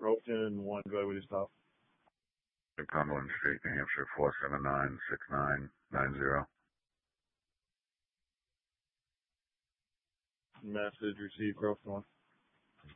Crofton 1, go ahead with your stop. Cumberland Street, New Hampshire, 479-6990. Message received, Crofton 1.